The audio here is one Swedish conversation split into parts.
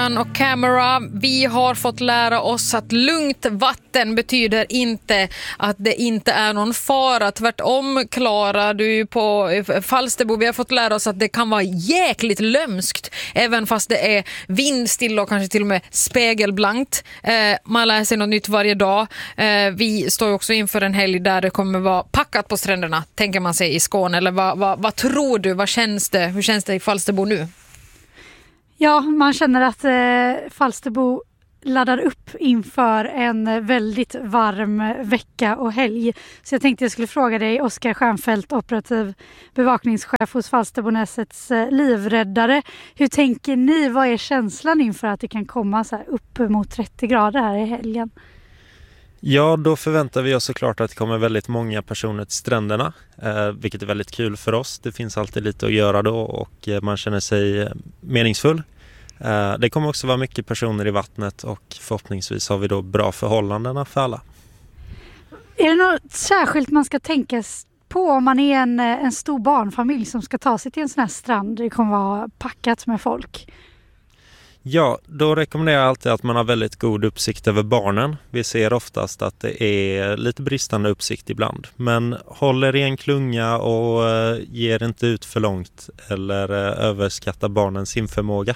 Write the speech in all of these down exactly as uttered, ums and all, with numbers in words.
Och Camera, vi har fått lära oss att lugnt vatten betyder inte att det inte är någon fara. Tvärtom, Klara, du är ju på Falsterbo. Vi har fått lära oss att det kan vara jäkligt lömskt, även fast det är vindstilla och kanske till och med spegelblankt. Eh, man lär sig något nytt varje dag. Eh, vi står också inför en helg där det kommer vara packat på stränderna, tänker man sig i Skåne. Eller vad, vad, vad tror du? Vad känns det? Hur känns det i Falsterbo nu? Ja, man känner att eh, Falsterbo laddar upp inför en väldigt varm vecka och helg. Så jag tänkte jag skulle fråga dig, Oskar Stjernfeldt, operativ bevakningschef hos Falsterbonäsets eh, livräddare. Hur tänker ni? Vad är känslan inför att det kan komma så här upp mot trettio grader här i helgen? Ja, då förväntar vi oss såklart att det kommer väldigt många personer till stränderna, eh, vilket är väldigt kul för oss. Det finns alltid lite att göra då och eh, man känner sig meningsfull. Eh, det kommer också vara mycket personer i vattnet och förhoppningsvis har vi då bra förhållanden för alla. Är det något särskilt man ska tänka på om man är en, en stor barnfamilj som ska ta sig till en sån här strand? Det kommer vara packat med folk. Ja, då rekommenderar jag alltid att man har väldigt god uppsikt över barnen. Vi ser oftast att det är lite bristande uppsikt ibland. Men håller i en klunga och ger inte ut för långt eller överskattar barnens simförmåga.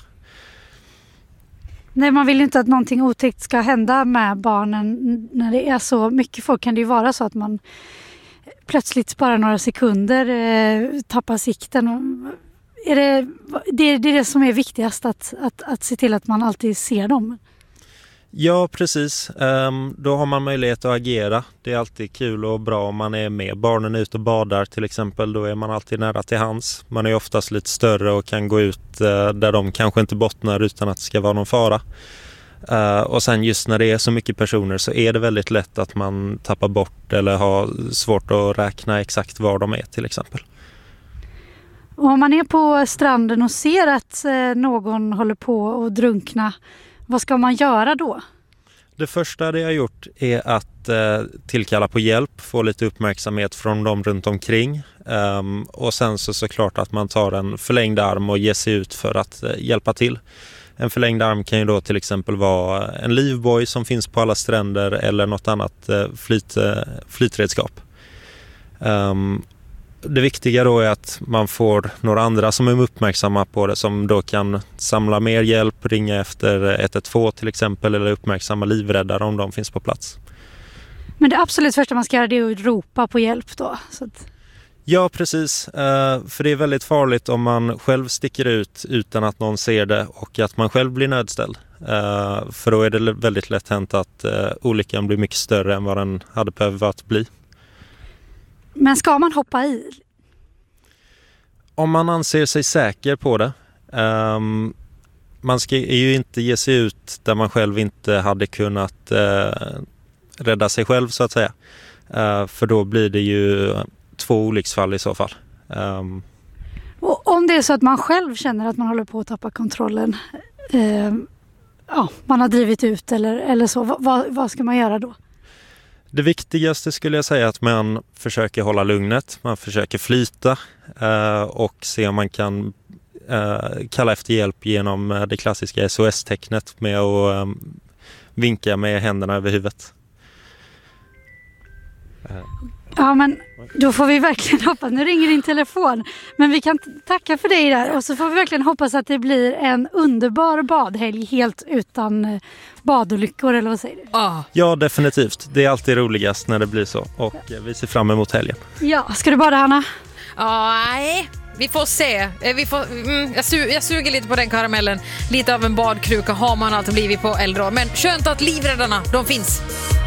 Nej, man vill inte att någonting otäckt ska hända med barnen. När det är så mycket folk kan det ju vara så att man plötsligt bara några sekunder eh, tappar sikten. Är det, det, det är det som är viktigast, att, att, att se till att man alltid ser dem? Ja, precis. Um, då har man möjlighet att agera. Det är alltid kul och bra om man är med. Barnen är ute och badar till exempel, då är man alltid nära till hands. Man är oftast lite större och kan gå ut uh, där de kanske inte bottnar utan att det ska vara någon fara. Uh, och sen just när det är så mycket personer så är det väldigt lätt att man tappar bort eller har svårt att räkna exakt var de är till exempel. Och om man är på stranden och ser att eh, någon håller på att drunkna, vad ska man göra då? Det första det jag har gjort är att eh, tillkalla på hjälp, få lite uppmärksamhet från dem runt omkring. Um, och sen så såklart att man tar en förlängd arm och ger sig ut för att eh, hjälpa till. En förlängd arm kan ju då till exempel vara en livboj som finns på alla stränder eller något annat eh, flyt, eh, flytredskap. Um, Det viktiga då är att man får några andra som är uppmärksamma på det, som då kan samla mer hjälp, ringa efter ett ett två till exempel eller uppmärksamma livräddare om de finns på plats. Men det absolut första man ska göra det är att ropa på hjälp då? Så att... Ja, precis. För det är väldigt farligt om man själv sticker ut utan att någon ser det och att man själv blir nödställd. För då är det väldigt lätt hänt att olyckan blir mycket större än vad den hade behövt bli. Men ska man hoppa i? Om man anser sig säker på det. Um, man ska ju inte ge sig ut där man själv inte hade kunnat uh, rädda sig själv så att säga. Uh, för då blir det ju två olycksfall i så fall. Um, Och om det är så att man själv känner att man håller på att tappa kontrollen, uh, ja, man har drivit ut eller, eller så, vad, vad ska man göra då? Det viktigaste skulle jag säga att man försöker hålla lugnet, man försöker flyta eh, och se om man kan eh, kalla efter hjälp genom det klassiska S O S-tecknet med att eh, vinka med händerna över huvudet. Eh. Ja, men då får vi verkligen hoppas. Nu ringer din telefon. Men vi kan tacka för dig där. Och så får vi verkligen hoppas att det blir en underbar badhelg helt utan badolyckor, eller vad säger du? Ah. Ja, definitivt. Det är alltid roligast när det blir så. Och vi ser fram emot helgen. Ja, ska du bada, Hanna? Ah, nej, vi får se. Vi får, mm, jag, su- jag suger lite på den karamellen. Lite av en badkruka har man alltid blivit på äldre år. Men skönt att livräddarna, de finns.